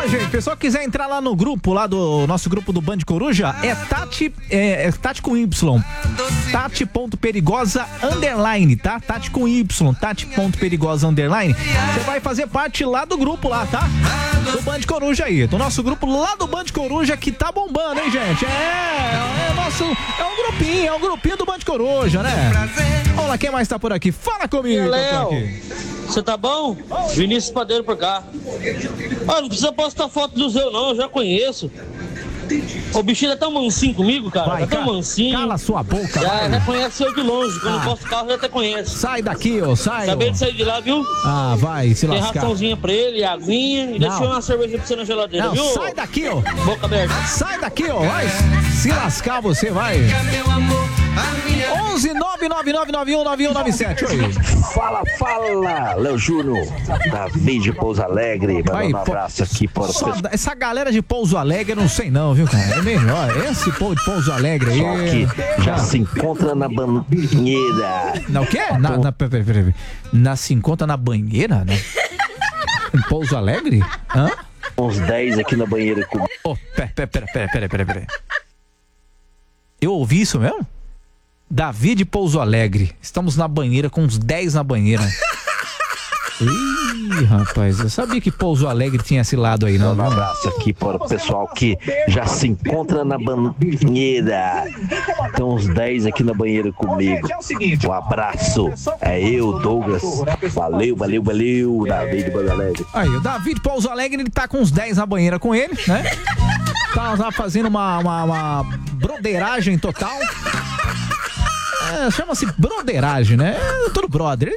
gente, pessoal que quiser entrar lá no grupo, lá do nosso grupo do Band Coruja, é Tati com Y. Tati.perigosa _, tá? Tati com Y, Tati.perigosa _. Você vai fazer parte lá do grupo lá, tá? Do Band Coruja aí. Do nosso grupo lá do Band Coruja que tá bombando, hein, gente? É um grupinho do Band Coruja, né? Vamos lá, quem mais tá por aqui? Fala comigo, Léo. Você tá bom? Vinícius Padeiro por cá. Não precisa postar foto do seu não, eu já conheço. O bichinho é tão mansinho comigo, cara. Vai, é tão mansinho. Cala sua boca, já reconhece eu de longe. Quando eu posto carro, já até conhece. Sai daqui, ó, sai. Acabei de sair de lá, viu? Vai, se Tem lascar. raçãozinha pra ele, aguinha. E deixa eu uma cerveja pra você na geladeira, não, viu? Sai daqui, ó. Boca aberta. Sai daqui, ó. Vai se lascar, você vai. 11 999919197. Oi. Fala, Léo Júnior, Davi de Pouso Alegre, mandando um abraço aqui para o pessoal. Essa galera de Pouso Alegre, eu não sei não, viu, cara? É melhor, esse povo de Pouso Alegre aí. Só que já se encontra na banheira. Na o quê? Peraí. Se encontra na banheira, né? Em Pouso Alegre? Hã? Uns 10 aqui na banheira com... Peraí. Eu ouvi isso mesmo? Davi de Pouso Alegre. Estamos na banheira com uns 10 na banheira. Ih, rapaz, eu sabia que Pouso Alegre tinha esse lado aí, não? Um abraço aqui para o pessoal que já se encontra na banheira. Tem uns 10 aqui na banheira comigo. Um abraço. É eu, Douglas. Valeu, Davi de Pouso Alegre. Aí, o Davi de Pouso Alegre, ele tá com uns 10 na banheira com ele, né? Tá fazendo uma broderagem total. Chama-se broderagem, né? Tudo brother.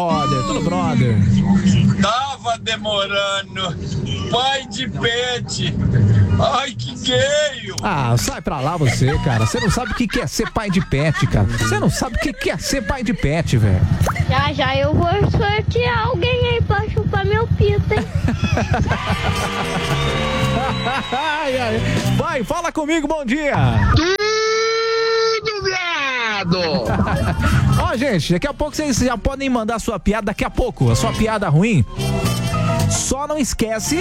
Tava demorando. Pai de pet. Ai, que gay. Sai pra lá você, cara. Você não sabe o que é ser pai de pet, cara. Você não sabe o que é ser pai de pet, velho. Já eu vou sortear alguém aí pra chupar meu pito, hein? Vai, fala comigo, bom dia. Tudo viado. Ó, gente, daqui a pouco vocês já podem mandar a sua piada. Daqui a pouco, a sua piada ruim. Só não esquece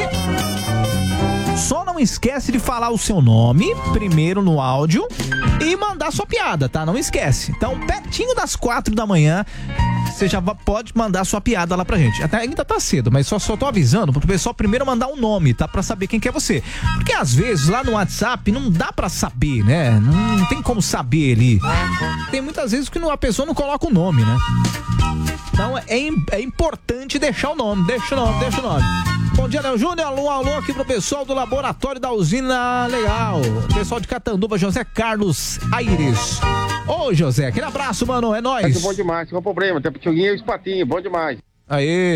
de falar o seu nome primeiro no áudio e mandar sua piada, tá? Não esquece. Então, pertinho das 4 da manhã, você já pode mandar sua piada lá pra gente. Até ainda tá cedo, mas só tô avisando pro pessoal primeiro mandar um nome, tá? Pra saber quem que é você. Porque às vezes lá no WhatsApp não dá pra saber, né? Não tem como saber ali. Tem muitas vezes que a pessoa não coloca o nome, né? Então é importante deixar o nome. Deixa o nome. Bom dia, Léo Júnior. Alô aqui pro pessoal do laboratório da usina Legal. Pessoal de Catanduva, José Carlos Aires. Ô, José, aquele abraço, mano. É nóis. É bom demais, não tem problema. Tem o Tchuguinho e o Espatinho, bom demais. Aê.